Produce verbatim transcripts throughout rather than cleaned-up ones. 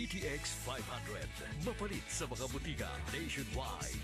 D T X five hundred. Mapalit sa mga butika nationwide.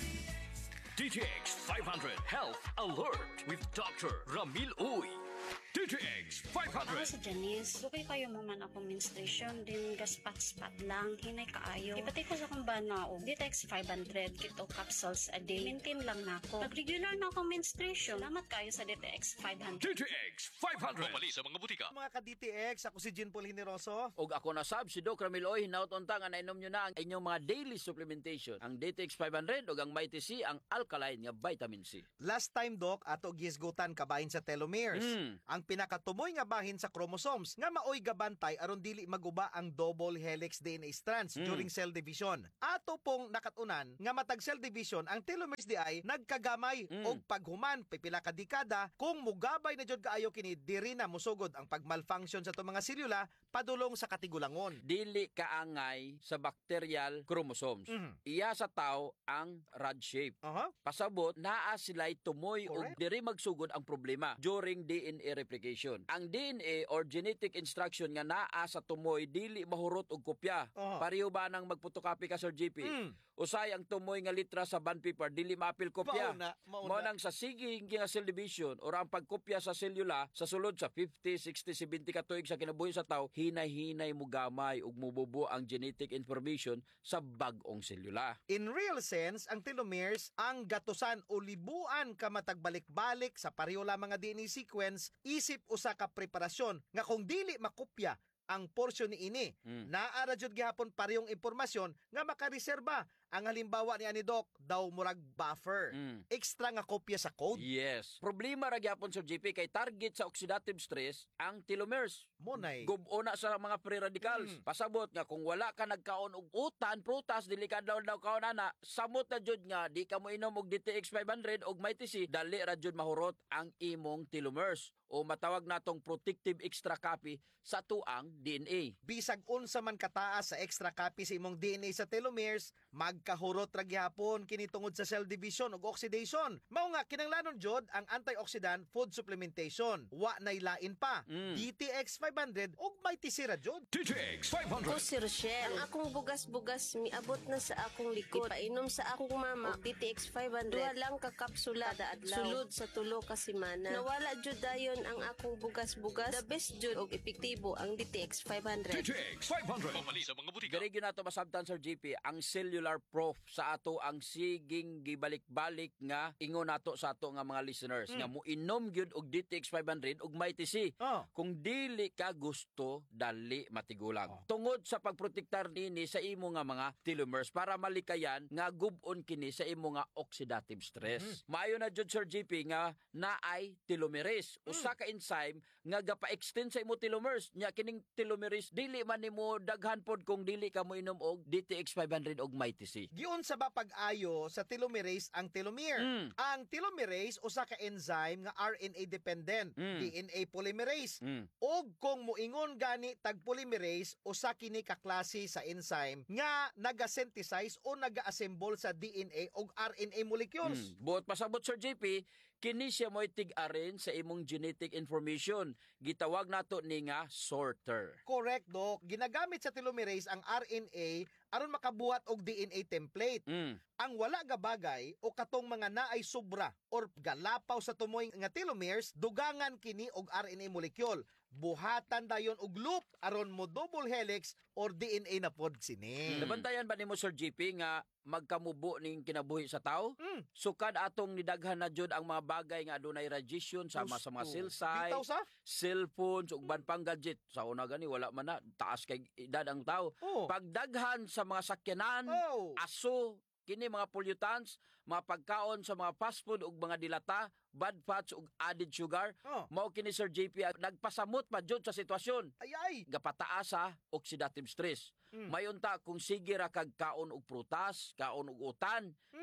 D T X five hundred Health Alert with Doctor Ramil Uy. D T X five Ako hundred. si Janice. Lugay kayo mo man ako menstruation. Din gaspat-spat lang. Hinay kaayo. Ipatay ko sa kong bana o D T X five hundred. Kito capsules a day. Maintain lang na ako. Pag regular na akong menstruation, salamat kayo sa D T X five hundred. D T X five hundred. Mapalit sa mga butika. Mga ka-D T X, ako si Jean Paul Hineroso. Og ako na sab si Doc Ramil Oy, hinaut-unta nga nainom nyo na ang inyong mga daily supplementation. Ang D T X five hundred o ang Mighty C, ang alkaline nga vitamin C. Last time, Doc, ato gisgutan kabahin sa telomeres. Mm. Ang pinakatumoy nga bahin sa chromosomes nga maoy gabantay aron dili maguba ang double helix D N A strands Mm. during cell division. Ato pong nakatunan nga matag cell division ang telomeres di ay nagkagamay Mm. og paghuman pipila ka dekada kung mugabay na jud kaayo kini diri na musugod ang pagmalfunction sa to mga selula padulong sa katigulangon. Dili kaangay sa bacterial chromosomes. Mhm. Iya sa tao ang rod shape. Aha. Pasabot, naa sila'y tumoy o Correct. diri magsugod ang problema during D N A replication. Ang D N A or genetic instruction nga naa sa tumoy dili mahurot og kopya. Oh. Pareho ba nang magpotocopy ka Sir G P? Mm. Usay ang tumoy nga litra sa bond paper dili maapil kopya. Mauna, mauna. Mao nang sa siging nga cell division or ang pagkopya sa selula sa sulod sa fifty, sixty, seventy ka tuig sa kinabuhi sa tao, hinay-hinay mo gamay ug mububo ang genetic information sa bag-ong selula. In real sense, ang telomeres ang gatusan o libuan ka matagbalik-balik sa pareho lamang nga D N A sequence isip usa ka preparasyon nga kung dili makopya ang porsyon ni ini, Mm. naara jud gihapon parehong impormasyon nga makareserba. Ang halimbawa ni ani Doc, daw murag buffer. Mm. Extra nga kopya sa code. Yes. Problema ra gyapon Sir G P kay target sa oxidative stress ang telomeres. Munay. Gubo na sa mga free radicals. Mm. Pasabot nga kung wala ka nagkaon og utan, prutas, dili ka daw daw kaon ana, samot na jud nga di ka mo inom og D T X five hundred og Mighty C, dali ra jud mahurot ang imong telomeres o matawag natong protective extra copy sa tuang D N A. Bisag unsa man kataas sa extra copy sa imong D N A sa telomeres, magkahurot ra gihapon kini tungod sa cell division ug oxidation. Mao nga kinanglanon jud ang antioxidant food supplementation. Wa nay lain pa. Mm. D T X five hundred ug Mighty C ra jud. D T X five Ako hundred. si Rochelle. Ang akong bugas-bugas miabot na sa akong likod. Painom sa akong mama og D T X five hundred. Duha lang ka kapsula kada adlaw. Sulod sa tulo ka semana. Nawala jud dayon ang akong bugas-bugas. The best jud og epektibo ang D T X five D hundred. T X five hundred. Mapalit sa mga butika. Diri gyud nato masabtan Sir G P ang cellular proof sa ato ang siging gibalik-balik nga ingon nato sa ato nga mga listeners nga moinom gyud og D T X five hundred og Mighty C. Oh. Kung dili ka gusto, dali matigulang. Tungod sa pagprotektar nini sa imo nga mga telomeres para malikayan nga gub-on kini sa imo nga oxidative stress. Maayo na jud Sir G P nga naay telomerase, usa ka enzyme nga gapa-extend sa imo telomeres. Nya kining telomerase dili man nimo daghan pod kung dili ka mo inom og D T X five hundred og Mighty C. Giun sa ba pag-ayo sa telomerase ang telomere. Mm. Ang telomerase usa ka enzyme nga R N A dependent, Mm. D N A polymerase. Mm. Og kung moingon gani tag polymerase usa kini ka klase sa enzyme nga naga-synthesize o naga-assemble sa D N A og R N A molecules. Mm. Buot pasabot Sir J P, kini siya mo'y tig-arin sa imong genetic information. Gitawag nato ni nga sorter. Correct, Doc. Ginagamit sa telomerase ang R N A aron makabuhat og D N A template. Mm. Ang wala nga bagay o katong mga naay sobra or galapaw sa tumoy nga telomeres, dugangan kini og R N A molecule. Buhatan dayon og loop aron mo double helix or D N A na pod sini. Nabantayan ba nimo Sir J P nga magkamubo ning kinabuhi sa tao? Mm. Sukad atong nidaghan na jud ang mga bagay nga adunay radiation sama sa mga Gusto. cell site, Bitaw sa? cellphones ug ban pang gadget. Sa una gani wala man na taas kay edad ang tao. Oh. Pagdaghan sa mga sakyanan, Oh. aso, kini mga pollutants, mga pagkaon sa mga fast food ug mga dilata, bad fats ug added sugar, Oh. mao kini Sir J P nagpasamot pa jud sa sitwasyon. Ay ay. Gapataas sa oxidative stress. Mm. Mayunta kung sige ra kag kaon og prutas, kaon og utan, Mm. nya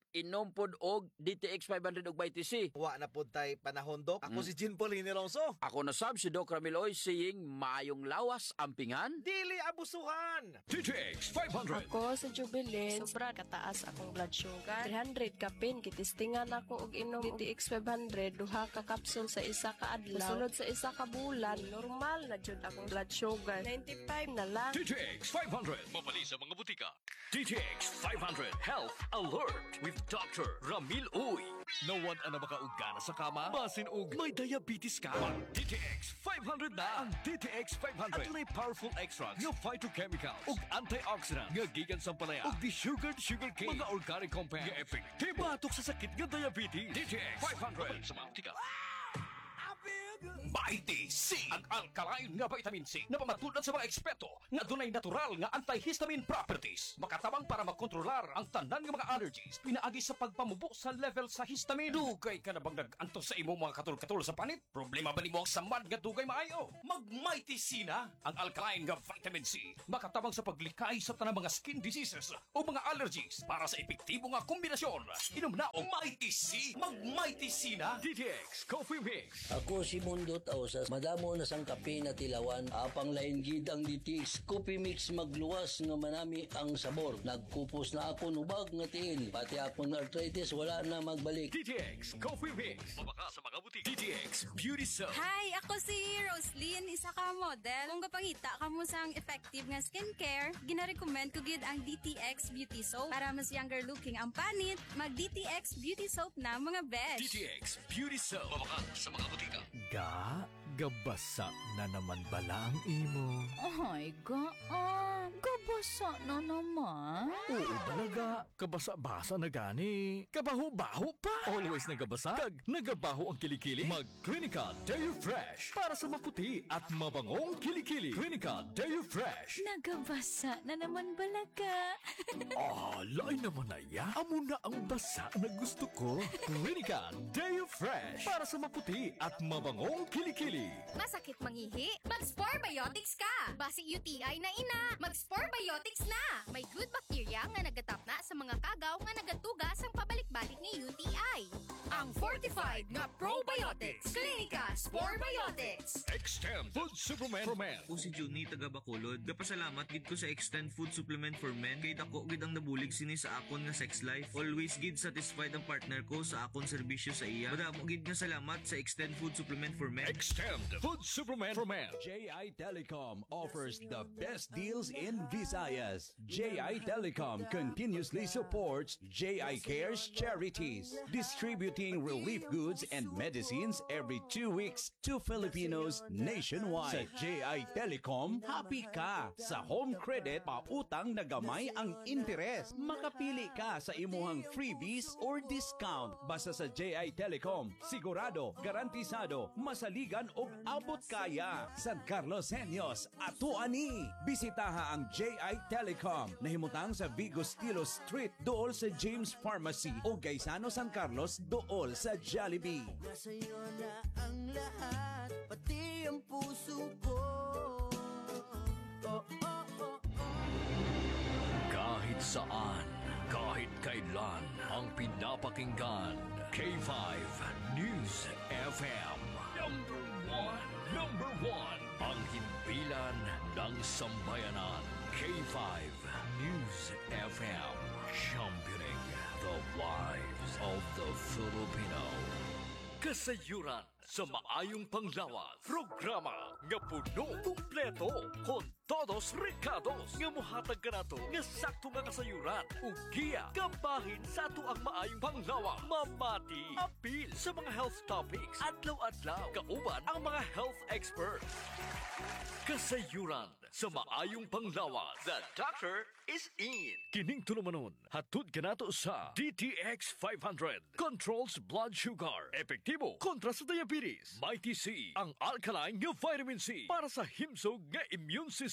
inom pod og D T X five hundred og Mighty C. Wa na pud tay panahon, Dok. Ako Mm. si Jean Paul Hinilongso. Ako na sab si Doc Ramiloy saying mayong lawas ampingan. Dili abusuhan. D T X five hundred. Ako sa Jubilee, sobra kataas akong blood sugar. three hundred ka pin, kitistingan ako og inom D T X five hundred, duha ka kapsul sa isa ka adlaw. Sunod sa isa ka bulan, normal na jud akong blood sugar. ninety-five na lang. D T X five hundred. Mabali sa mga butika. D T X five hundred Health Alert with Doctor Ramil Uy. Nawan ana makaugana sa kama? Basin og may diabetes ka? Mag D T X five hundred na. Ang D T X five hundred adunay powerful extracts nga phytochemicals ug antioxidants nga gikan sa palaya ug desugared sugar cane, mga organic compounds nga epektibo batok sa sakit nga diabetes. D T X five hundred sa mga butika. Mighty C, ang alkaline nga vitamin C na pamatulad sa mga eksperto nga dunay natural nga antihistamine properties, makatabang para makontrolar ang tanan nga mga allergies pinaagi sa pagpamubo sa level sa histamine. Dugay ka na bang nag-anto sa imo mga katul-katul sa panit? Problema ba nimo ang samad nga dugay maayo? Mag Mighty C na, ang alkaline nga vitamin C, makatabang sa paglikay sa tanang mga skin diseases o mga allergies para sa epektibo nga kombinasyon. Inom na og Mighty C. Mag Mighty C na. D T X Coffee Mix. Ako si Mundo Tausas, madamo na sang kape na tilawan, apang lain gid ang D T X Coffee Mix magluwas nga manami ang sabor. Nagkupos na ako nubag nga tiil, pati akong arthritis wala na magbalik. D T X Coffee Mix. Mabaka sa mga butik. D T X Beauty Soap. Hi, ako si Roslyn, isa ka model. Kung kapangita ka mo sang effective nga skincare, gina-recommend ko gid ang D T X Beauty Soap. Para mas younger looking ang panit, mag D T X Beauty Soap na mga besh. D T X Beauty Soap. Mabaka sa mga butika. Ga, gabasa na naman bala ang imo. Ay, gaan. Kabasa na naman. Oo balaga, kabasa-basa na gani. Kabaho-baho pa. Always nagabasa, kag nagabaho ang kilikili. Mag Clinica Deo Fresh para sa maputi at mabangong kilikili. Clinica Deo Fresh. Nagabasa na naman balaga. Ah, lain naman na ya. Amo na ang basa na gusto ko. Clinica Deo Fresh para sa maputi at mabangong kilikili. Masakit mangihi? Mag-Spore Biotics ka! Basi U T I na ina! Mag-Spore Biotics na! May good bacteria nga nagatap na sa mga kagaw nga nagatugas ang pabalik-balik ni U T I. Ang fortified nga probiotics. Clinica Spore Biotics. Extend Food Supplement for Men. Ako si Juni taga Bacolod. Kapasalamat gid ko sa Extend Food Supplement for Men kay dako gid ang nabulig sini sa akon nga sex life. Always gid satisfied ang partner ko sa akon serbisyo sa iya. Madamo gid nga salamat sa Extend Food Supplement for Men. Extend Food Supplement for Men. J I Telecom offers the best deals in Visayas. J I Telecom continuously supports J I Cares charities, distributing relief goods and medicines every two weeks to Filipinos nationwide. Sa J I Telecom, happy ka sa home credit, pautang na gamay ang interes. Makapili ka sa imuhang freebies or discount. Basta sa J I Telecom, sigurado, garantisado, masaligan o abot kaya. San Carlos Senyos, ato ani. Bisitaha ang J I Telecom. Nahimutang sa Vigo Stilo Street, dool sa James Pharmacy o Gaisano San Carlos, dool sa Jollibee. Sa'yo na ang lahat, pati ang puso ko. Oh, oh, oh, oh. Kahit saan, kahit kailan, ang pinapakinggan. K five News F M. Number one. Number one. Ang himpilan ng sambayanan. K five News F M. Championing the lives of the Filipino. Kasayuran sa maayong panglawas. Programa nga puno kumpleto kon todos recados nga mohatag kanato nga sakto nga kasayuran ug giya kabahin sa ato ang maayong panglawas. Mamati apil sa mga health topics adlaw-adlaw kauban ang mga health experts. Kasayuran sa maayong panglawas. The doctor is in. Kining tulumanon, hatod kanato sa D T X five hundred. Controls blood sugar. Epektibo kontra sa diabetes. Mighty C, ang alkaline nga vitamin C para sa himsog nga immune system.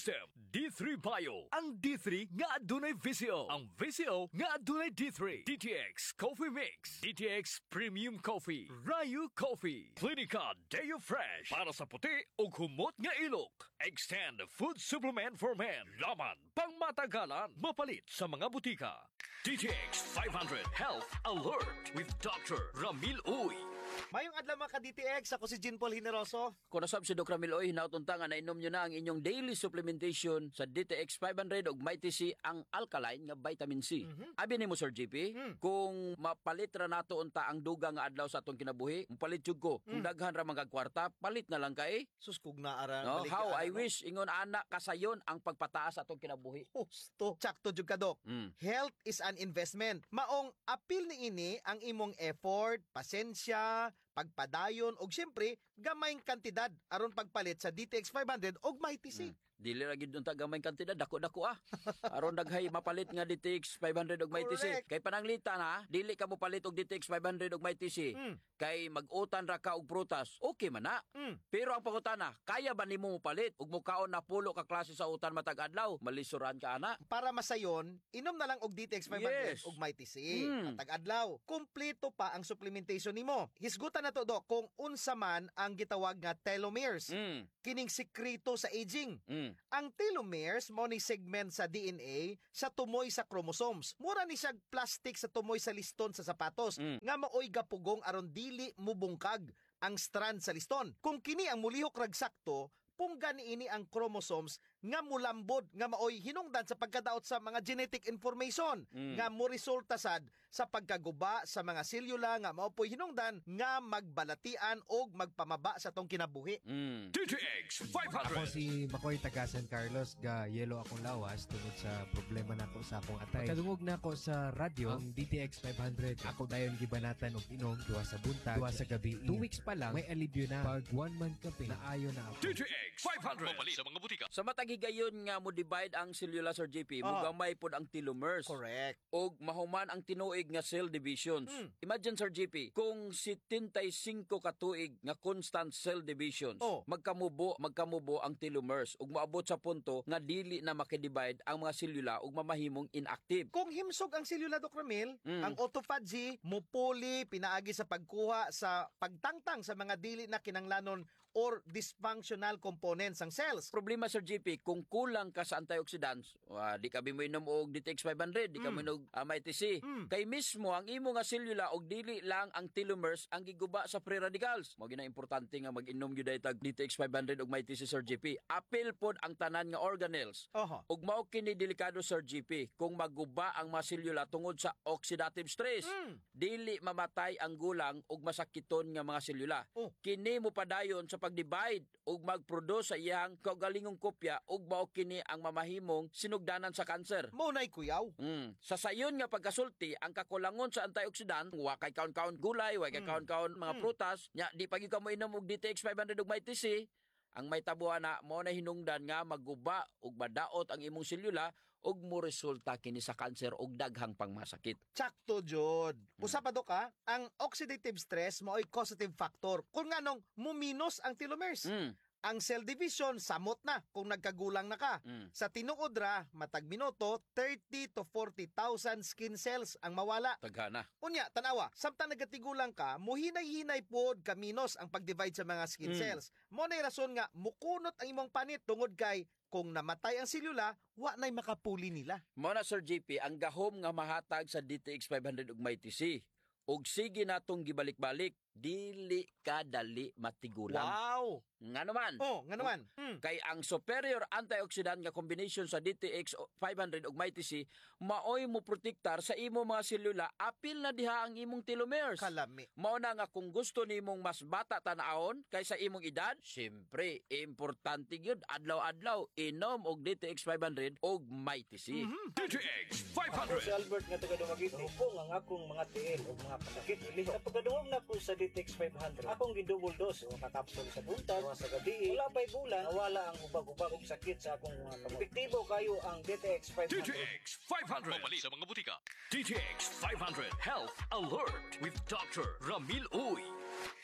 system. D three Bio. Ang D three nga adunay V C O. Ang V C O nga adunay D three. D T X Coffee Mix. D T X Premium Coffee. Rayu Coffee. Clinica Deo Fresh. Para sa puti o humot nga ilok. Extend Food Supplement for Men. Laman pang matagalan. Mapalit sa mga butika. D T X five hundred Health Alert with Doctor Ramil Uy. Mayong adlaw mga ka-D T X, ako si Jean Paul Hineroso. Kung nasab si Doc Ramil Oy, hinautunta nga nainom nyo na ang inyong daily supplementation sa D T X five hundred ug Mighty C ang alkaline nga vitamin C. Mhm. Abi nimo Sir G P, Mm. kung mapalit ra nato unta ang duga nga adlaw sa atong kinabuhi, mapalit jud ko. Kung Mm. daghan ra mga kwarta, palit na lang kay. Sus kug naara. No, balik how ka, I ano? wish ingon ana kasayon ang pagpataas sa atong kinabuhi. Husto. Tsakto jud ka, Dok. Mm. Health is an investment. Maong apil ni ini ang imong effort, pasensya, pagpadayon og syempre gamayng kantidad aron pagpalit sa D T X five hundred og Mighty C. Mm. Dili ra gid unta gamay kantidad, dako-dako ah. Aron daghay mapalit nga D T X five hundred og Mighty C. Correct. Kay pananglitan ha, dili ka mo palit og D T X five hundred og Mighty C. Mm. Kay mag-utan ra ka og prutas, okay man na. Mm. Pero ang pangutana, kaya ba nimo mo palit ug mukaon na pulo ka klase sa utan matag adlaw? Malisuran ka ana. Para masayon, inom na lang og D T X five hundred Yes. og Mighty C. Mm. Matag adlaw. Kumpleto pa ang supplementation nimo. Hisgutan na to, Dok, kung unsa man ang gitawag nga telomeres. Mm. Kining sikreto sa aging. Mm. Ang telomeres mao ni segment sa D N A sa tumoy sa chromosomes. Mura ni siya plastic sa tumoy sa liston sa sapatos Mm. nga maoy gapugong aron dili mubungkag ang strand sa liston. Kung kini ang mulihok rag sakto, pungga niini ang chromosomes nga mulambod nga maoy hinungdan sa pagkadaot sa mga genetic information Mm. nga mo resulta sad sa pagkaguba sa mga selula nga mao po'y hinungdan nga magbalatian og magpamaba sa tong kinabuhi. Mm. D T X five Ako hundred. si Makoy taga San Carlos, ga yelo akong lawas tungod sa problema nako sa akong atay. Pagkadungog nako sa radyo, ang D T X five hundred, ako dayon gibanatan og inom duwa sa buntag, duwa sa gabi. Two weeks pa lang, may alibyo na. Pag one month kape, naayo na ako. D T X five hundred. Mapalit sa mga butika. Sa matagigayon nga mo divide ang cellula Sir J P, Ah. mugamay pod ang telomers. Correct. Og mahuman ang tinuig nga cell divisions. Mm. Imagine Sir J P, kung seventy-five ka tuig nga constant cell divisions, Oh. magkamubo, magkamubo ang telomers ug maabot sa punto nga dili na makidivide ang mga selula ug mamahimong inactive. Kung himsog ang selula, Doc Ramil, Mm. ang autophagy mupuli pinaagi sa pagkuha sa pagtangtang sa mga dili na kinanglanon or dysfunctional components ng cells. Problema Sir J P, kung kulang ka sa antioxidants, uh, di ka mo inom og D T X five hundred, di ka mo Mm. inom uh, Mighty C. Mm. Kay mismo ang imo nga selula og dili lang ang telomers ang giguba sa free radicals. Mao gina importante nga mag-inom gyud tag D T X five hundred og Mighty C Sir J P. Apil pod ang tanan nga organelles. Oho. Ug mao kini delikado Sir J P kung maguba ang mga selula tungod sa oxidative stress. Mm. Dili mamatay ang gulang ug masakiton nga mga selula. Oh. Kini mo padayon sa pag-divide ug mag-produce sa iyang kaugalingong kopya ug mao kini ang mamahimong sinugdanan sa kanser. Mao nay kuyaw. Mm. Sa sayon nga pagkasulti, ang kakulangon sa antioxidant, wa kay kaon-kaon gulay, wa kay Mm. kaon-kaon mga Mm. prutas, nya di pagi ka mo inom og D T X five hundred ug Mighty C, ang may tabuhan na mo na hinungdan nga maguba ug madaot ang imong selula ug mo resulta kini sa kanser ug daghang pangmasakit. Tsakto, Jod. Usa pa, Dok, ha? Ang oxidative stress mao'y causative factor. Kung nga nung muminos ang telomeres. Mm. Ang cell division, samot na kung nagkagulang na ka. Mm. Sa tinuod ra, matag minuto, thirty to forty thousand skin cells ang mawala. Taghana. Unya, tanawa, samtang nagatigulang ka, muhinay-hinay pod kaminos ang pag-divide sa mga skin Mm. cells. Mo nay rason nga, mukunot ang imong panit tungod kay kung namatay ang selula, wa nay makapuli nila. Mao na Sir J P, ang gahom nga mahatag sa D T X five hundred ug Mighty C. Ug sige natong gibalik-balik, dili ka dali matigulang. Wow! Nga naman. Oh, nga naman. Hmm. Kay ang superior antioxidant nga combination sa D T X five hundred ug Mighty C maoy mo protektar sa imo mga selula apil na diha ang imong telomeres. Kalami. Mao na nga kung gusto nimong mas bata tan-awon kaysa imong edad, syempre importante gyud adlaw-adlaw inom og D T X five hundred ug Mighty C. Mm-hmm. D T X five Ako hundred. si Albert nga taga Dumaguete. Hupong ang akong mga tiil o mga pasakit ilihok. Sa pagkadungog na ko sa D T X five hundred, akong gidouble dose o kakapsul sa buntag, o sa gabi. Wala pa'y bulan, nawala ang ubag-ubag og sakit sa akong mga kamot. Epektibo kayo ang D T X five D hundred. T X five hundred. Mapalit sa mga butika. D T X five hundred Health Alert with Doctor Ramil Uy.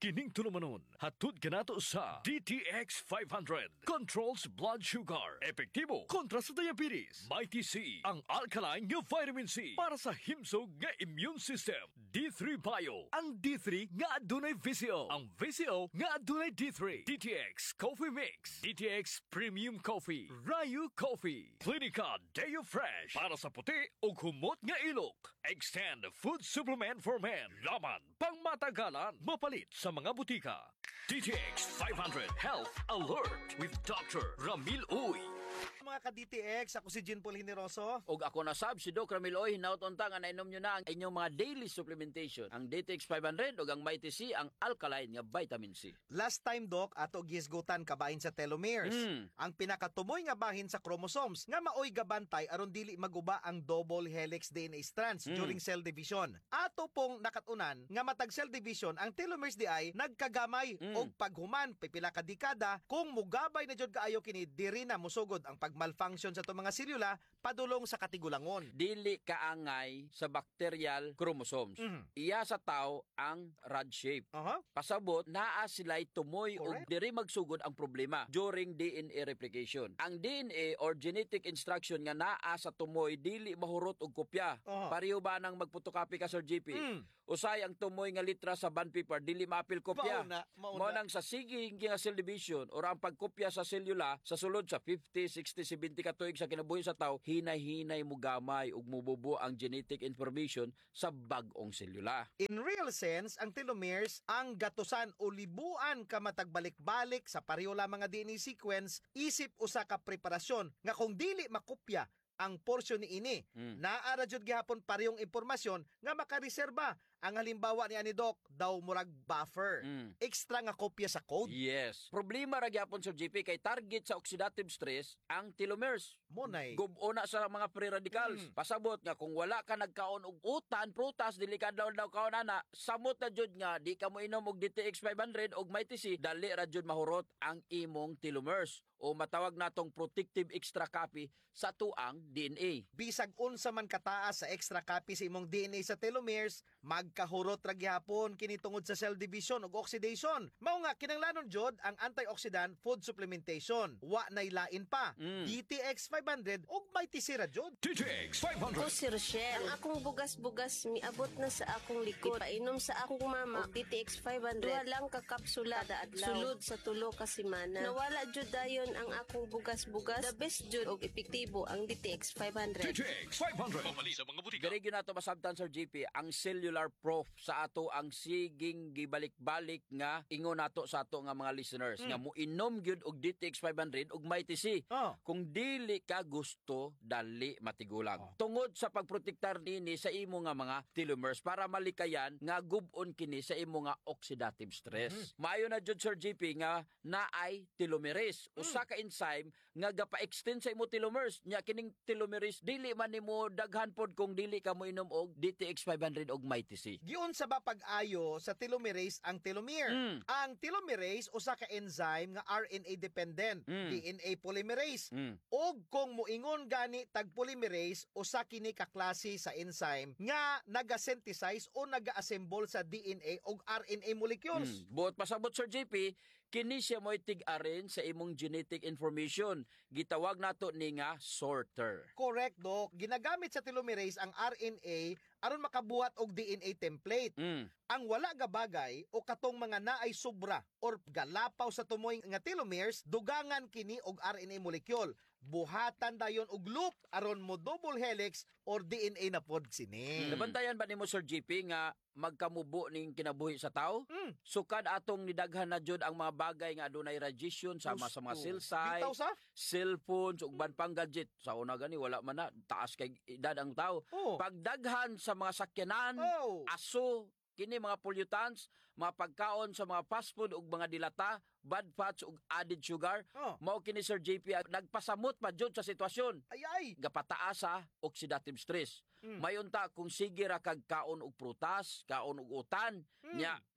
Kining tulumanon, hatud kanato sa D T X five hundred. Controls blood sugar. Epektibo kontra sa diabetes. Mighty C, ang alkaline nga vitamin C para sa himsog nga immune system. D three Bio, ang D three nga adunay V C O. Ang V C O nga adunay D three. D T X Coffee Mix. D T X Premium Coffee. Rayu Coffee. Clinica Deo Fresh para sa puti ug humot nga ilok. Extend Food Supplement for Men. Laman pang matagalan, mapalit sa mga butika. D T X five hundred Health Alert with Doctor Ramil Uy. Mga ka-D T X, ako si Jean Paul Hineroso. Og ako na sab si Doc Ramil Uy, hinaut unta nga nainom nyo na ang inyong mga daily supplementation. Ang D T X five hundred ug ang Mighty C, ang alkaline nga vitamin C. Last time, Doc, ato gisgutan kabahin sa telomeres. Mm. Ang pinakatumoy nga bahin sa chromosomes nga maoy gabantay aron dili maguba ang double helix D N A strands Mm. during cell division. Ato pong nakatunan nga matag cell division ang telomeres di ay nagkagamay Mm. og paghuman pipila ka dekada kung mugabay na jud kaayo kini diri na musugod ang pagmalfunction sa to mga selula padulong sa katigulangon. Dili kaangay sa bacterial chromosomes. Mhm. Iya sa tao ang rod shape. Aha. Pasabot naa sila'y tumoy og Correct. diri magsugod ang problema during D N A replication. Ang D N A or genetic instruction nga naa sa tumoy dili mahurot og kopya. Aha. Pareho ba nang magpotocopy ka Sir G P? Mm. Usay ang tumoy nga litra sa bond paper dili maapil kopya. Mauna, mauna. Mo nang sa siging nga cell division or ang pagkopya sa selula sa sulod sa fifty, sixty, seventy ka tuig sa kinabuhi sa tao, hinay-hinay mo gamay ug mububo ang genetic information sa bag-ong selula. In real sense, ang telomeres ang gatusan o libuan ka matagbalik-balik sa pareho lamang nga D N A sequence isip usa ka preparasyon nga kung dili makopya ang porsyon ni ini, Mm. naara jud gihapon parehong impormasyon nga makareserba. Ang halimbawa ni ani Doc, daw murag buffer. Mm. Extra nga kopya sa code. Yes. Problema ra gyapon Sir G P kay target sa oxidative stress ang telomeres. Monay. Gubo na sa mga free radicals. Mm. Pasabot nga kung wala ka nagkaon og utan, prutas, dili ka daw daw kaon ana, samot na jud nga di ka mo inom og D T X five hundred og Mighty C, dali ra jud mahurot ang imong telomeres o matawag natong protective extra copy sa tuang D N A. Bisag unsa man kataas sa extra copy sa imong D N A sa telomeres, magkahurot ra gihapon kini tungod sa cell division ug oxidation. Mao nga kinahanglanon jud ang antioxidant food supplementation. Wa nay lain pa. Mm. D T X five hundred ug Mighty C ra jud. D T X five Ako hundred. si Rochelle. Ang akong bugas-bugas miabot na sa akong likod. Painom sa akong mama og D T X five hundred. Duha lang ka kapsula kada adlaw. Sulod sa tulo ka semana. Nawala jud dayon ang akong bugas-bugas. The best jud og epektibo ang D T X five D hundred. T X five hundred. Mabali sa mga butika. Diri gyud nato masabtan Sir G P ang cellular proof sa ato ang siging gibalik-balik nga ingon nato sa ato nga mga listeners Mm. nga moinom gyud og D T X five hundred ug Mighty C. Oh. Kung dili ka gusto, dali matigulang. Oh. Tungod sa pagprotektar nini sa imo nga mga telomeres para malikayan nga gub-on kini sa imo nga oxidative stress. Mm. Maayo na jud Sir G P nga naay telomerase, usa ka enzyme nga gapa-extend sa imo telomeres. Nya kining telomerase dili man nimo daghan pod kung dili ka mo inom og D T X five hundred og Mighty C. Giun sa ba pag-ayo sa telomerase ang telomere. Mm. Ang telomerase usa ka enzyme nga R N A dependent, Mm. D N A polymerase. Mm. Og kung moingon gani tag polymerase usa kini ka klase sa enzyme nga naga-synthesize o naga-assemble sa D N A og R N A molecules. Mm. Buot pasabot Sir J P, kini siya mo'y tig-arin sa imong genetic information. Gitawag nato ni nga sorter. Correct, Doc. Ginagamit sa telomerase ang R N A aron makabuhat og D N A template. Mm. Ang wala nga bagay o katong mga naay sobra or galapaw sa tumoy nga telomeres, dugangan kini og R N A molecule. Buhatan dayon og loop aron mo double helix or D N A na pod sini. Nabantayan ba nimo Sir J P nga magkamubo ning kinabuhi sa tao? Mm. Sukad atong nidaghan na jud ang mga bagay nga adunay radiation sama sa mga cell site, Bitaw sa? cellphones ug ban pang gadget. Sa una gani wala man na taas kay edad ang tao. Oh. Pagdaghan sa mga sakyanan, Oh. aso, kini mga pollutants, mga pagkaon sa mga fast food ug mga dilata, bad fats ug added sugar, Oh. mao kini Sir J P nagpasamot pa jud sa sitwasyon. Ay ay. Gapataas sa oxidative stress. Mm. Mayunta kung sige ra kag kaon og prutas, kaon og utan, Mm. nya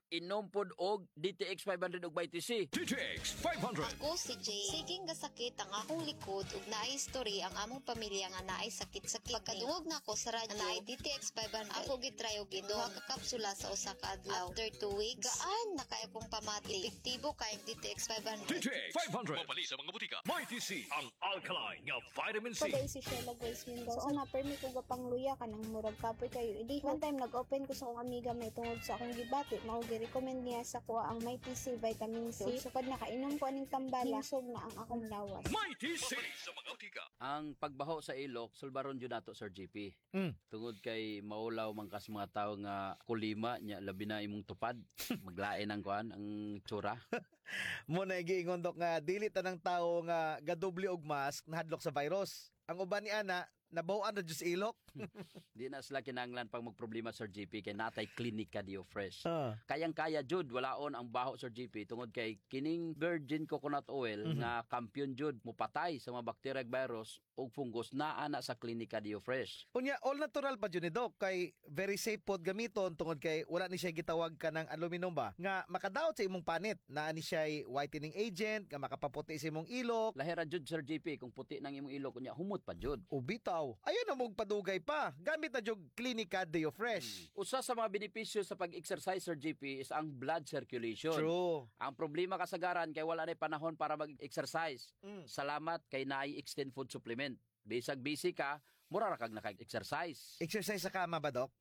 inom pod og D T X five hundred ug Vitamin C. D T X five hundred. Ako si Jay. Siging gasakit ang akong likod ug naay history ang among pamilya nga naay sakit-sakit. Pagkadungog na ako sa radyo, naay D T X five hundred. Ako gitry og inom duha ka kapsula sa usa ka adlaw. After two weeks, gaan na kay akong pamati. Epektibo kay D T X five hundred. D T X five hundred. Mapalit sa mga butika. May T C ang alkaline nga vitamin C. Paday si Sheila Grace Mendoza. So, una, permi ko gapang luya ka ng murag kapoy kayo. Idi, one time nag-open ko sa akong amiga may tungod sa akong gibati. Mao gi-recommend niya sa kuha ang May T C Vitamin C. So, sukad nakainom ko aning tambala, hinsog na ang akong lawas. May T C sa mga butika. Ang pagbaho sa ilok, sulbaron jud nato Sir G P. Mm. Tungod kay maulaw man kas mga tawo nga kulima nya labi na imong tupad, maglain ang kuan ang tsura. Mo na giingon dok nga dili tanang tawo nga gadoble og mask nahadlok sa virus. Ang uban ni ana nabaw-an na jud sa ilok. Di na sila kinahanglan pag magproblema Sir G P kay natay klinika Dio Fresh. Ah. Kayang-kaya jud walaon ang baho Sir G P tungod kay kining virgin coconut oil Mhm. nga kampiyon jud mupatay sa mga bacteria ug virus ug fungus naa na sa klinika Dio Fresh. Unya all natural pa jud ni dok kay very safe pod gamiton tungod kay wala ni siya gitawag ka ng aluminum ba nga makadaot sa imong panit naa ni siya whitening agent nga makapaputi sa imong ilok. Lahira jud Sir G P kung puti nang imong ilok unya humot pa jud. Ubitaw. Ayun na mong padugay pa. Gamit na jud klinika Dio Fresh. Hmm. Usa sa mga benepisyo sa pag-exercise Sir G P is ang blood circulation. True. Ang problema kasagaran kay wala na panahon para mag-exercise. Mm. Salamat kay naay extend food supplement. Bisag busy ka, mura ra kag naka-exercise. Exercise sa kama ba dok?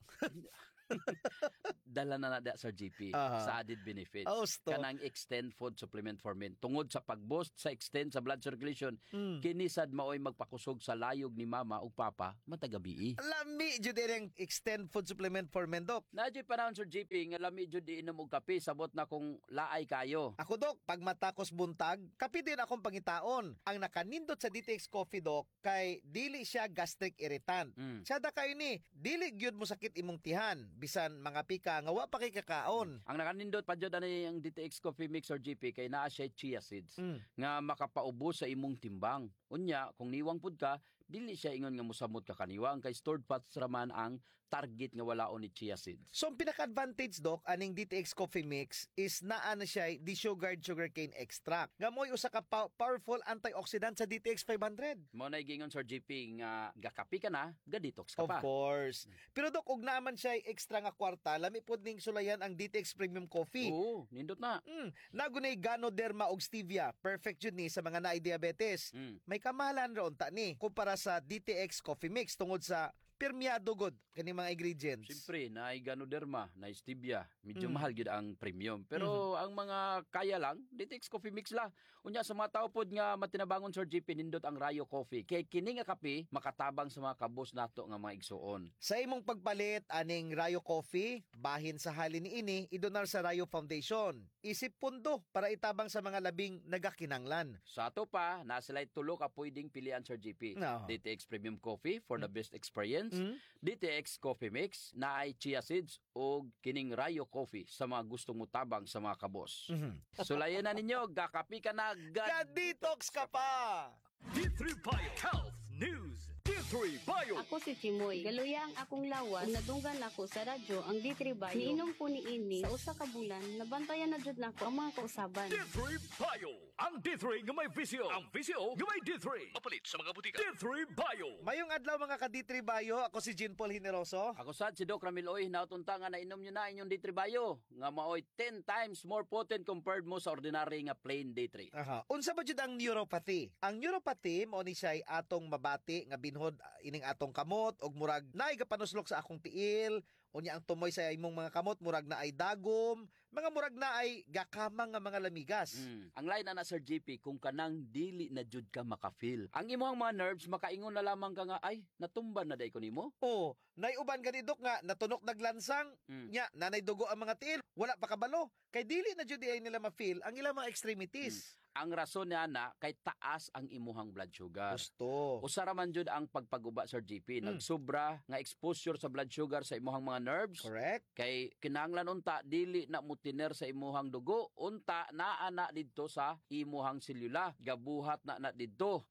Dala na na da Sir G P Aha. sa added benefits. Oh, stop. Kanang extend food supplement for men. Tungod sa pag-boost sa extend sa blood circulation, Mm. kinisad maoy magpakusog sa layog ni mama ug papa matagabi. Lami jud ang extend food supplement for men dok. Nadyo panahon Sir G P nga lami jud di inom og kape sabot na kung laay kayo. Ako dok, pag matakos buntag, kapi din akong pangitaon. Ang nakanindot sa D T X Coffee dok kay dili siya gastric irritant. Mm. Siya da kayo ni, dili gyud mo sakit imong tihan, bisan mga pika nga wa pa kay kakaon. Ang nakanindot pa jud ani ang D T X Coffee Mix or G P kay naa siya chia seeds Mm. nga makapaubos sa imong timbang. Unya, kung niwang pud ka, dili siya ingon nga mosamot ka kaniwang kay stored fats raman ang target nga walaon ni chia seeds. So ang pinaka-advantage dok aning D T X Coffee Mix is naa na siya desugared sugarcane extract. Nga mo'y usa ka pa- powerful antioxidant sa D T X five hundred. Mo na gingon Sir G P nga gakapi ka na, ga-detox ka Of pa. course. Pero dok, ug naman siya extra nga kwarta, lami pod ning sulayan ang D T X Premium Coffee. Oo, nindot na. Mm, nagunay Ganoderma og stevia. Perfect jud ni sa mga naay diabetes. Mm. May kamahalan ra unta ni kumpara sa D T X Coffee Mix tungod sa permiado god kani mga ingredients. Siyempre, na Ganoderma, na stevia, medyo Mm. mahal gyud ang premium. Pero ang mga kaya lang, D T X Coffee Mix la. Unya sa mga tao pod nga matinabangon Sir G P nindot ang Rayo Coffee. Kay kini nga kape makatabang sa mga kabos nato nga mga igsuon. Sa imong pagpalit aning Rayo Coffee, bahin sa halin niini idonar sa Rayo Foundation. Isip pundo para itabang sa mga labing nagakinanglan. Sa ato pa, na sila tulo ka pwedeng pilian Sir G P. No. D T X Premium Coffee for the best experience. Mm. D T X Coffee Mix na ay chia seeds o kining Rayo Coffee sa mga gustong mutabang sa mga kabos. Mhm. Sulayan na ninyo, gakapi ka na, gad- Detox ka pa! D three Bio Health News. D three Bio. Ako si Chimoy. Galuya ang akong lawas. Ug nadunggan ako sa radyo ang D three Bio. Niinom ko ni ini sa usa ka bulan. Nabantayan na jud nako ang mga kausaban. D three Bio. Ang D three nga may visyo. Ang visyo nga may D three. Mapalit sa mga butika. D three Bio. Mayong adlaw mga ka D three Bio, ako si Jean Paul Hineroso. Ako sad si Doc Ramil Oy, nautunta nga nainom nyo na inyong D three Bio. Nga maoy ten times more potent compared mo sa ordinary nga plain D three. Aha. Unsa ba jud ang neuropathy? Ang neuropathy mao ni siya atong mabati nga binhod ah, ining atong kamot og murag naay kapanuslok sa akong tiil, unya ang tumoy sa imong mga kamot murag na ay dagom, mga murag na ay gakamang nga mga lamigas. Mm. Ang line na na Sir G P kung kanang dili na jud ka makafeel. Ang imong mga nerves makaingon na lamang ka nga ay natumban na day ko nimo. Oh, nay uban gani dok nga natunok naglansang, Mm. nya nanay dugo ang mga tiil, wala pa kabalo. Kay dili na jud ay nila ma-feel ang ilang mga extremities. Ang rason niya na kay taas ang imuhang blood sugar. Gusto. Usara man jud ang pagpaguba Sir G P. Mm. Nagsobra nga exposure sa blood sugar sa imuhang mga nerves. Correct. Kay kinahanglan unta dili na mutiner sa imuhang dugo, unta naa na didto sa imuhang selula, gabuhat na na didto. Hmm.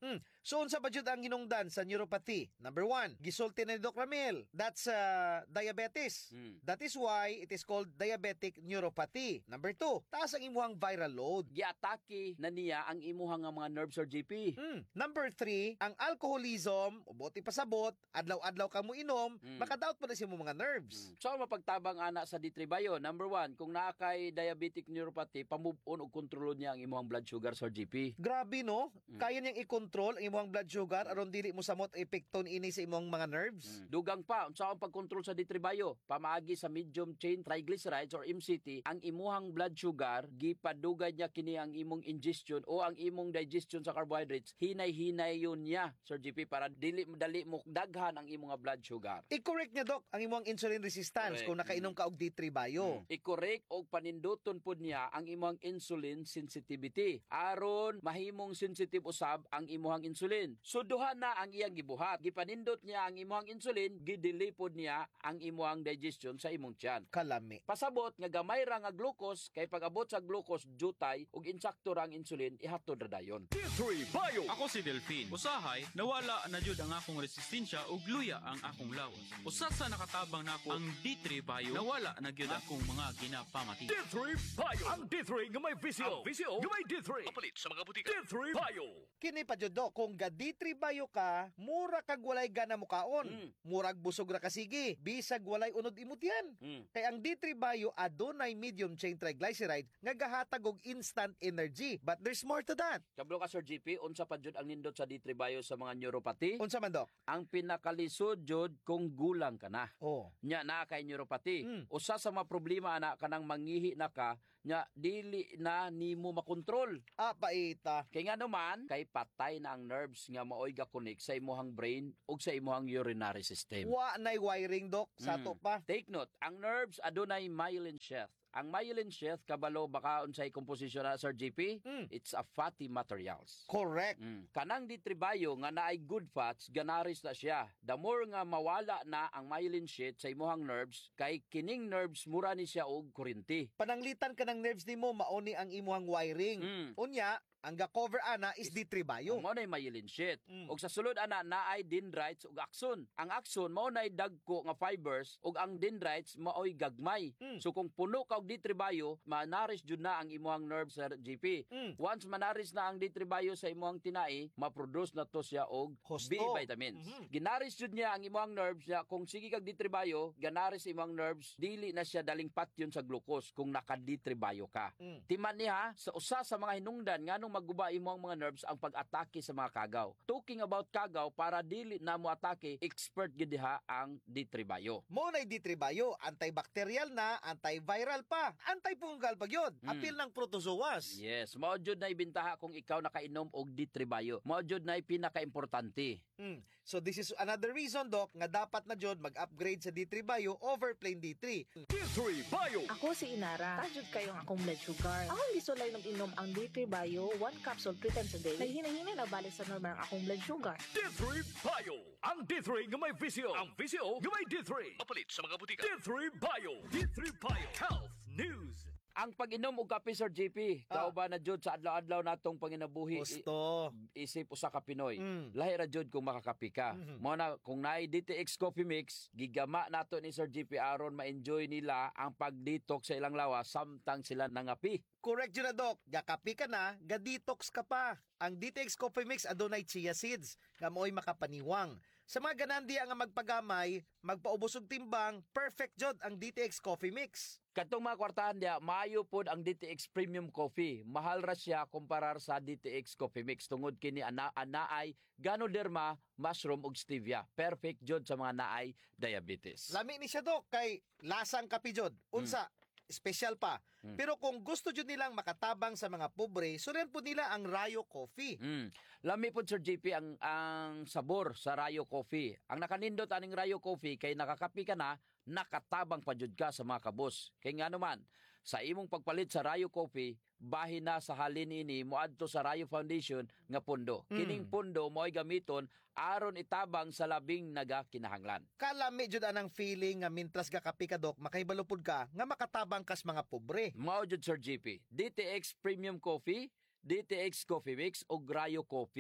So unsa ba jud ang hinungdan sa neuropathy? Number one, gisulti na ni Doc Ramil. That's uh, diabetes. Mm. That is why it is called diabetic neuropathy. Number two, taas ang imuhang viral load. Giatake na niya ang imuhang nga mga nerves, Sir G P. Mm. Number three, ang alcoholism, ubuti pasabot, adlaw-adlaw ka mo inom, Mm. makadaot pa na siya mo mga nerves. So mapagtabang ana sa D three Bio, number one, kung naa kay diabetic neuropathy, pamove on o kontrolo niya ang imuhang blood sugar, Sir G P. Grabe no, Mm. kaya niyang i-control ang imuhang blood sugar aron dili mo samot epekton ini sa imong mga nerves. Mm. Dugang pa, unsa ang pagkontrol sa D three Bio? Pamaagi sa medium chain triglycerides or M C T, ang imuhang blood sugar, gipadugay niya kini ang imong ingestion o ang imong digestion sa carbohydrates, hinay-hinay yun niya, Sir G P, para dili dali mo daghan ang imong blood sugar. I-correct niya, Doc, ang imong insulin resistance Correct. kung nakainom ka og D three Bio. Mm. I-correct og paninduton pod niya ang imong insulin sensitivity aron mahimong sensitive usab ang imong insulin. So duha na ang iyang gibuhat. Gipanindot niya ang imong insulin, gidili pod niya ang imong digestion sa imong tiyan. Kalami. Pasabot nga gamay ra nga glucose kay pag-abot sa glucose jutay ug insakto ra ang insulin ihatod ra dayon. D three Bio. Ako si Delphine. Usahay, nawala na jud ang akong resistensya ug luya ang akong lawas. Usa sa nakatabang nako ang D three Bio, nawala na gyud akong mga ginapamati. D three Bio. Ang D three nga may visio. Ang visio nga may D three. Mapalit sa mga butika. D three Bio. Kini pa jud, Doc, kung ga D three Bio ka, mura kag walay gana mo kaon. Mm. Murag busog ra ka sige, bisag walay unod imot yan. Mm. Kay ang D three Bio adunay medium chain triglyceride nga gahatag og instant energy. But there's more to that. Kablo ka, Sir G P, unsa pa jud ang nindot sa D three Bio sa mga neuropathy? Unsa man, Doc? Ang pinakalisod jud kung gulang ka na. Oh. Nya na kay neuropathy. Mm. Usa sa mga problema ana kanang manghihi na ka, nya dili na nimo makontrol. Ah, paita. Kay nga naman, kay patay na ang nerves nga maoy ga-connect sa imuhang brain ug sa imuhang urinary system. Wa nay wiring, Doc, sa Mm. to pa. Take note, ang nerves adunay myelin sheath. Ang myelin sheath kabalo baka unsay komposisyon na, Sir G P? Mm. It's a fatty materials. Correct. Mm. Kanang D three Bio nga naay good fats, ganaris na siya. The more nga mawala na ang myelin sheath sa imuhang nerves, kay kining nerves mura ni siya og kuryente. Pananglitan ka ng nerves nimo, mauni ang imuhang wiring. Mm. Unya, ang ga-cover ana is D three Bio. Mao nay myelin sheath. Mm. Og sa sulod ana naay dendrites ug axon. Ang axon mao nay dagko nga fibers ug ang dendrites maoy gagmay. Mm. So kung puno ka og D three Bio, manaris jud na ang imuhang nerves, Sir G P. Mm. Once manaris na ang D three Bio sa imuhang tinai, ma-produce na to siya og Husto. B vitamins. Mhm. Ginaris jud niya ang imuhang nerves niya. Kung sige kag D three Bio, ganaris imong nerves, dili na siya daling patyon sa glucose kung naka D three Bio ka. Mm. Timan niya sa usa sa mga hinungdan nganong magguba imong mga nerves ang pag-atake sa mga kagaw. Talking about kagaw, para dili na mo atake, expert gid diha ang D three Bio. Mo nay D three Bio, antibacterial na, antiviral pa, antifungal pa gyud. Mm. Apil ng protozoas. Yes, mao jud na ibintaha kung ikaw nakainom og D three Bio. Mao jud na pinaka-importante. Mm. So this is another reason, Doc, nga dapat na jud mag-upgrade sa D three Bio over plain D three. D three Bio. Ako si Inara. Tajud kayo ang akong blood sugar. Ako hindi sulay nang inom ang D three Bio, one capsule three times a day. Naghinay-hinay na balik sa normal ang akong blood sugar. D three Bio. Ang D three nga may visio. Ang visio nga may D three. Mapalit sa mga butika. D three Bio. D three Bio. Health News. Ang pag-inom og kape, Sir G P, Ah. kauban na jud sa adlaw-adlaw natong panginabuhi. Gusto. I- isip usa ka Pinoy. Mm. Lahi ra jud kung makakapi ka. Mhm. Mao na kung naay D T X Coffee Mix, gigama nato ni Sir G P aron ma-enjoy nila ang pag-detox sa ilang lawas samtang sila nangapi. Correct yun na, Doc. Gakapi ka na, ga-detox ka pa. Ang D T X Coffee Mix adunay chia seeds, nga mo'y makapaniwang. Sa mga ganandi nga magpagamay, magpaubos og timbang, perfect jud ang D T X Coffee Mix. Katong mga kwartahan dia, maayo pod ang D T X Premium Coffee. Mahal ra siya kumparar sa D T X Coffee Mix tungod kini ana anaay Ganoderma, mushroom ug stevia. Perfect jud sa mga naay diabetes. Lami ni siya, Doc, kay lasang kapi jud. Unsa, special pa. Mm. Pero kung gusto jud nilang makatabang sa mga pobre, suren po nila ang Rayo Coffee. Mm. Lami po, Sir J P, ang ang sabor sa Rayo Coffee. Ang nakanindot aning Rayo Coffee kay nakakapi ka na, nakatabang pa jud ka sa mga kabos. Kay nga naman, sa imong pagpalit sa Rayo Coffee, bahin na sa halin ini moadto sa Rayo Foundation nga pundo. Mm. Kining pundo mo'y gamiton aron itabang sa labing nagakinahanglan. Kalami jud anang feeling nga mintras ga kapi ka, Doc, makaibalupod ka nga makatabang kas mga pobre. Mao jud, Sir J P. D T X Premium Coffee, D T X Coffee Mix o Rayo Coffee,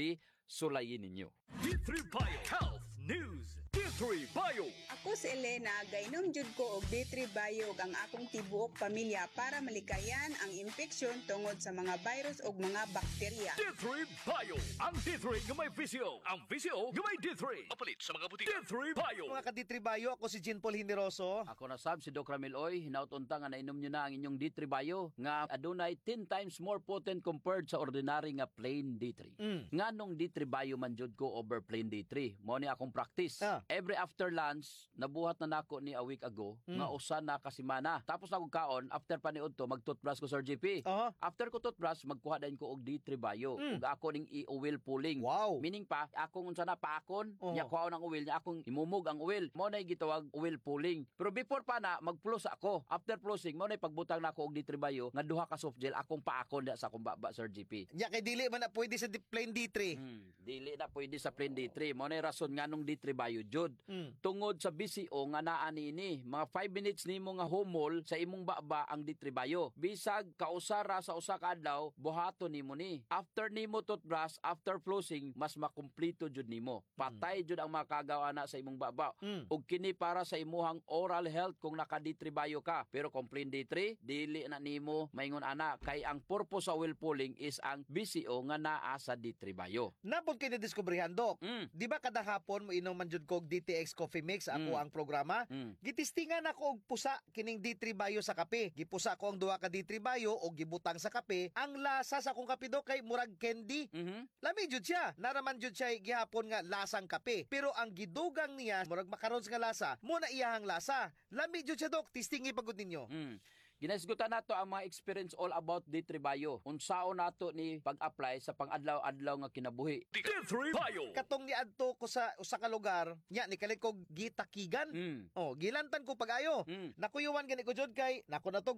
sulayin ninyo. D three Bio Health News. D three Bio. Ako si Elena, gainom jud ko og D three Bio ang akong tibuok pamilya para malikayan ang infeksyon tungod sa mga virus ug mga bakterya. D three Bio. Ang D three nga may visio. Ang visio nga may D three. Mapalit sa mga butika. D three Bio. Mga ka-D three Bio, ako si Jean Paul Hineroso. Ako na sab si Doc Ramil Oy, hinautunta nga nainom nyo na ang inyong D three Bio nga adunay ten times more potent compared sa ordinary nga plain D three. Mm. Nga nung D three Bio man jud ko over plain D three. Mo ni akong practice. Ah. Every after lunch, nabuhat na nako ni a week ago Mm. nga usa na ka semana. Tapos na kong kaon, after paniud to, mag-toothbrush ko Sir G P. Uh-huh. After ko toothbrush, magkuha din ko og D three Bio. Mm. Ug ako ning i-oil pulling. Wow. Meaning pa, akong unsa na paakon, Oh. nya kuha ng oil, nya akong imumog ang oil. Mo na gitawag oil pulling. Pero before pa na, mag-plus ako. After plusing, mo na pagbutang na ako og D three Bio, nga duha ka soft gel, akong paakon da sa akong baba Sir G P. Nya kay dili man na pwede sa di- plain D three. Hmm, dili na pwede sa plain D three. Mo na rason nga nung D three Bio jud. Mm. Tungod sa B C O nga naa nini, mga five minutes nimo nga humol sa imong baba ang D three Bio. Bisag kausara sa usa ka adlaw, buhaton nimo ni. After nimo toothbrush, after flossing, mas makumpleto jud nimo. Patay jud ang makagawa na sa imong baba. Mm. Ug kini para sa imuhang oral health kung naka D three Bio ka. Pero kung plain D three, dili na nimo maingon ana kay ang purpose sa oil pulling is ang B C O nga naa sa D three Bio. Napod kay nadiskubrihan, Dok. Mm. Di ba kada hapon mo inom man jud kog D T X Coffee Mix ako Mm. ang programa? Mm. Gitistingan ako og pusa kining D three Bio sa kape. Gipusa ko ang duha ka D three Bio og gibutang sa kape. Ang lasa sa akong kape, Dok, kay murag candy. Mhm. Lami jud siya. Naraman jud siya gihapon nga lasang kape. Pero ang gidugang niya murag macarons nga lasa, mo na iyahang lasa. Lami jud siya, Dok. Tistingi pagud ninyo. Mm. Ginasgutan nato ang mga experience all about D three Bio. Unsaon nato ni pag-apply sa pang-adlaw-adlaw nga kinabuhi. D three Bio. Katong niadto ko sa usa ka lugar, nya ni kalit ko gitakigan. Mm. Oh, gilantan ko pagayo. Mm. Nakuyuan gani ko jud kay nako na to